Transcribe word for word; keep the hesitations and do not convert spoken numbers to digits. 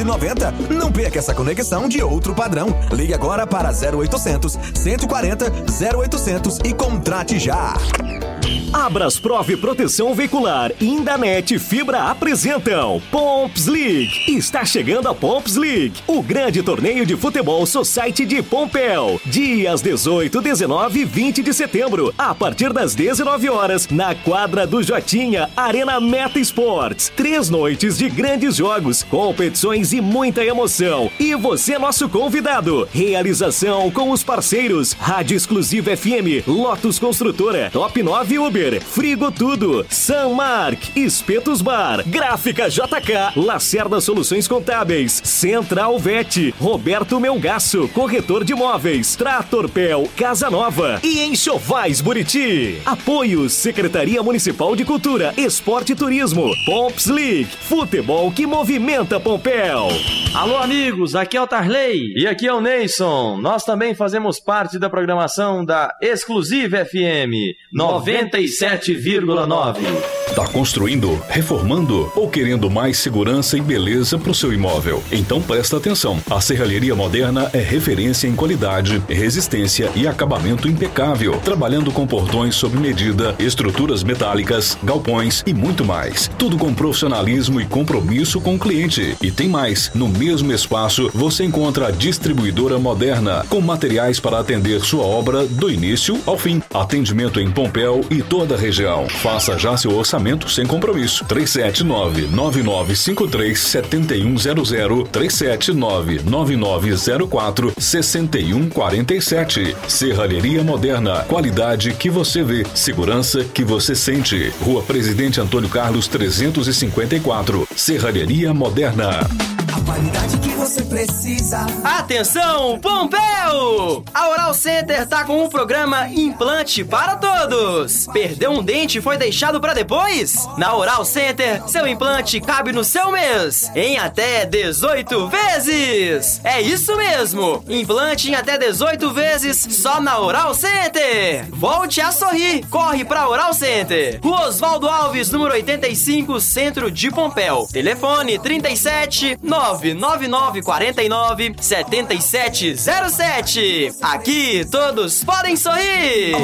noventa. Não perca essa conexão de outro padrão. Ligue agora para zero oitocentos, cento e quarenta, zero oitocentos e contrate já. Abrasprov Proteção Veicular e Indanet Fibra apresentam Pomps League. Está chegando a Pomps League, o grande torneio de futebol society de Pompéu. Dias dezoito, dezenove e vinte de setembro, a partir das dezenove horas, na quadra do Jotinha, Arena Meta Esportes. Três noites de grandes jogos, competições e muita emoção. E você, nosso convidado. Realização com os parceiros Rádio Exclusiva F M, Lotus Construtora, Top nove Uber, Frigo Tudo, Sanmark, Espetos Bar, Gráfica J K, Lacerda Soluções Contábeis, Central Vet, Roberto Melgaço, Corretor de Imóveis, Tratorpel, Casa Nova e Enxovais Buriti. Apoio Secretaria Municipal de Cultura, Esporte e Turismo, Pomps League, futebol que movimenta Pompéu. Alô amigos, aqui é o Tarley e aqui é o Neison. Nós também fazemos parte da programação da Exclusiva F M noventa e sete vírgula nove. Tá construindo, reformando ou querendo mais segurança e beleza para o seu imóvel? Então presta atenção. A Serralheria Moderna é referência em qualidade, resistência e acabamento impecável, trabalhando com portões sob medida, estruturas metálicas, galpões e muito mais. Tudo com profissionalismo e compromisso com o cliente. E tem mais, no mesmo espaço você encontra a Distribuidora Moderna, com materiais para atender sua obra do início ao fim. Atendimento em Pompéu e toda a região. Faça já seu orçamento sem compromisso. três sete nove, nove nove cinco três, sete um zero zero, três sete nove, nove nove zero quatro, seis um quatro sete. Serralheria Moderna, qualidade que você vê, segurança que você sente. Rua Presidente Antônio Carlos trezentos e cinquenta e quatro. Serralheria Moderna. A qualidade que você precisa. Atenção, Pompéu! A Oral Center tá com um programa Implante para Todos. Perdeu um dente e foi deixado para depois? Na Oral Center, seu implante cabe no seu mês, em até dezoito vezes. É isso mesmo, implante em até dezoito vezes só na Oral Center. Volte a sorrir, corre pra Oral Center. Rua Oswaldo Alves, número oitenta e cinco, Centro de Pompéu. Telefone trinta e sete, nove nove nove quatro nove, sete sete zero sete. Aqui todos podem sorrir.